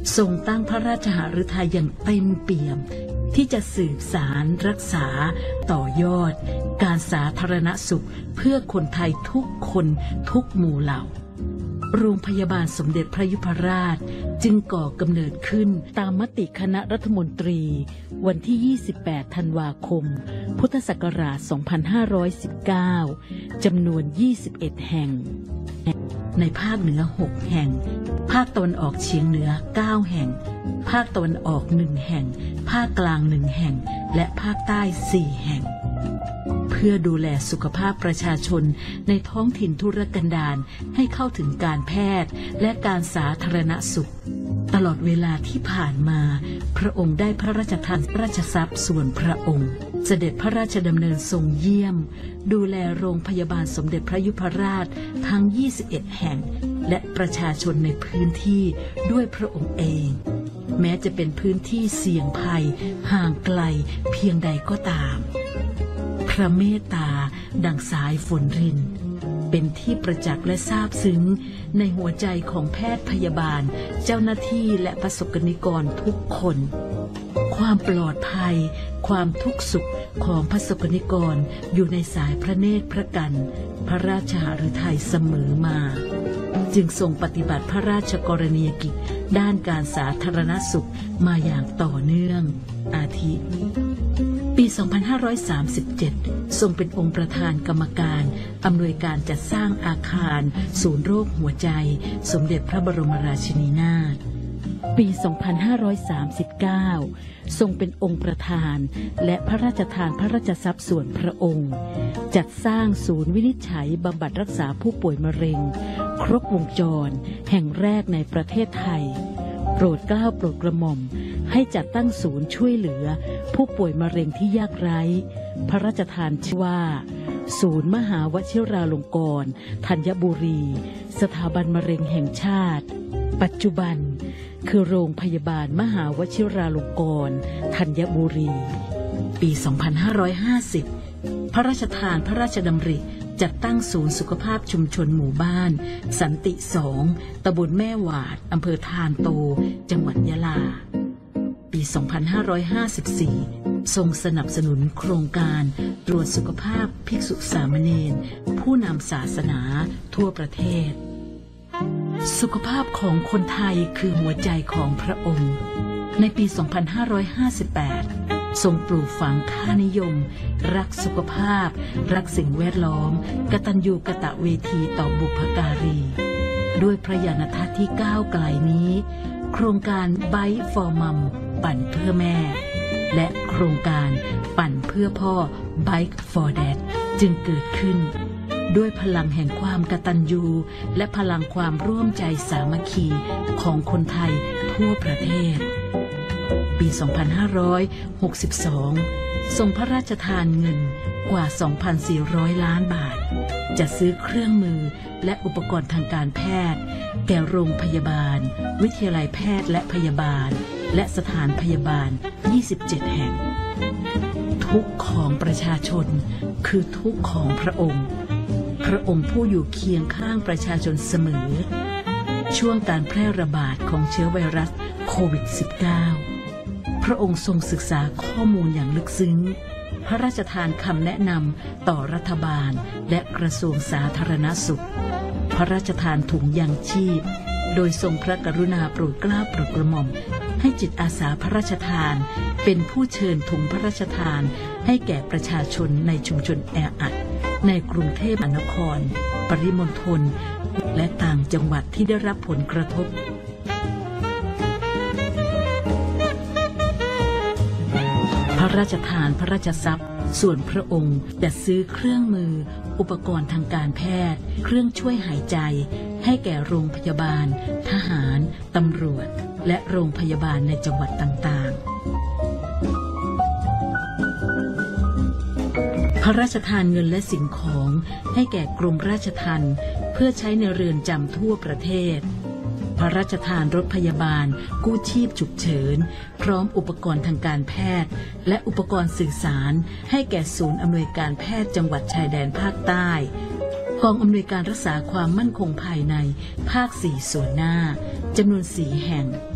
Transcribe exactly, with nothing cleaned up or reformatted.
ทรงตั้งพระราชหฤทัยอย่างเต็มเปี่ยมที่จะสืบสารรักษาต่อยอดการสาธารณสุขเพื่อคนไทยทุกคนทุกหมู่เหล่าโรงพยาบาลสมเด็จพระยุพราชจึงก่อกำเนิดขึ้นตามมติคณะรัฐมนตรีวันที่ยี่สิบแปดธันวาคมพุทธศักราชสองพันห้าร้อยสิบเก้าจำนวนยี่สิบเอ็ดแห่งในภาคเหนือหกแห่งภาคตะวันออกเฉียงเหนือเก้าแห่งภาคตะวันออกหนึ่งแห่งภาคกลางหนึ่งแห่งและภาคใต้สี่แห่งเพื่อดูแลสุขภาพประชาชนในท้องถิ่นทุรกันดารให้เข้าถึงการแพทย์และการสาธารณสุขตลอดเวลาที่ผ่านมาพระองค์ได้พระราชทานราชทรัพย์ส่วนพระองค์เสด็จพระราชดำเนินทรงเยี่ยมดูแลโรงพยาบาลสมเด็จพระยุพราชทั้งยี่สิบเอ็ดแห่งและประชาชนในพื้นที่ด้วยพระองค์เองแม้จะเป็นพื้นที่เสี่ยงภัยห่างไกลเพียงใดก็ตามพระเมตตาดังสายฝนรินเป็นที่ประจักษ์และซาบซึ้งในหัวใจของแพทย์พยาบาลเจ้าหน้าที่และประสบนิกรทุกคนความปลอดภัยความทุกข์สุขของประสบนิกรอยู่ในสายพระเนตรพระกันพระราชหฤทัยเสมอมาจึงทรงปฏิบัติพระราชกรณียกิจด้านการสาธารณสุขมาอย่างต่อเนื่องอาทิปี สองพันห้าร้อยสามสิบเจ็ด ทรงเป็นองค์ประธานกรรมการอำนวยการจัดสร้างอาคารศูนย์โรคหัวใจสมเด็จพระบรมราชินีนาถปี สองพันห้าร้อยสามสิบเก้า ทรงเป็นองค์ประธานและพระราชทานพระราชทรัพย์ส่วนพระองค์จัดสร้างศูนย์วินิจฉัยบำบัดรักษาผู้ป่วยมะเร็งครบวงจรแห่งแรกในประเทศไทยโปรดเกล้าโปรดกระหม่อมให้จัดตั้งศูนย์ช่วยเหลือผู้ป่วยมะเร็งที่ยากไร้พระราชทานชื่อว่าศูนย์มหาวชิราลงกรณ์ธัญบุรีสถาบันมะเร็งแห่งชาติปัจจุบันคือโรงพยาบาลมหาวชิราลงกรณ์ธัญบุรีปี สองพันห้าร้อยห้าสิบ พระราชทานพระราชดำริจัดตั้งศูนย์สุขภาพชุมชนหมู่บ้านสันติสองตำบลแม่หวาดอำเภอทานโตจังหวัดยะลาปี สองพันห้าร้อยห้าสิบสี่ ทรงสนับสนุนโครงการตรวจสุขภาพภิกษุสามเณรผู้นำศาสนาทั่วประเทศสุขภาพของคนไทยคือหัวใจของพระองค์ในปี สองพันห้าร้อยห้าสิบแปด ทรงปลูกฝังค่านิยมรักสุขภาพรักสิ่งแวดล้อมกตัญญูกตเวทีต่อบุพการีด้วยพระญาณทัศน์ที่ก้าวไกลนี้โครงการ Bike for Mom ปั่นเพื่อแม่และโครงการปั่นเพื่อพ่อ Bike for Dad จึงเกิดขึ้นด้วยพลังแห่งความกตัญญูและพลังความร่วมใจสามัคคีของคนไทยทั่วประเทศปี สองพันห้าร้อยหกสิบสอง ทรงพระราชทานเงินกว่า สองพันสี่ร้อย ล้านบาทจัดซื้อเครื่องมือและอุปกรณ์ทางการแพทย์แก่โรงพยาบาลวิทยาลัยแพทย์และพยาบาลและสถานพยาบาล ยี่สิบเจ็ด แห่งทุกข์ของประชาชนคือทุกข์ของพระองค์พระองค์ผู้อยู่เคียงข้างประชาชนเสมอช่วงการแพร่ระบาดของเชื้อไวรัสโควิด สิบเก้า พระองค์ทรงศึกษาข้อมูลอย่างลึกซึ้งพระราชทานคำแนะนำต่อรัฐบาลและกระทรวงสาธารณสุขพระราชทานถุงยางชีพโดยทรงพระกรุณาโปรดเกล้าโปรดกระหม่อมให้จิตอาสาพระราชทานเป็นผู้เชิญถุงพระราชทานให้แก่ประชาชนในชุมชนแออัดในกรุงเทพมหานครปริมณฑลและต่างจังหวัดที่ได้รับผลกระทบพระราชทานพระราชทรัพย์ส่วนพระองค์จัดซื้อเครื่องมืออุปกรณ์ทางการแพทย์เครื่องช่วยหายใจให้แก่โรงพยาบาลทหารตำรวจและโรงพยาบาลในจังหวัดต่างๆพระราชทานเงินและสิ่งของให้แก่กรมราชทัณฑ์เพื่อใช้ในเรือนจำทั่วประเทศพระราชทานรถพยาบาลกู้ชีพฉุกเฉินพร้อมอุปกรณ์ทางการแพทย์และอุปกรณ์สื่อสารให้แก่ศูนย์อำนวยการแพทย์จังหวัดชายแดนภาคใต้กองอำนวยการรักษาความมั่นคงภายในภาคสี่ส่วนหน้าจำนวนสี่แห่ง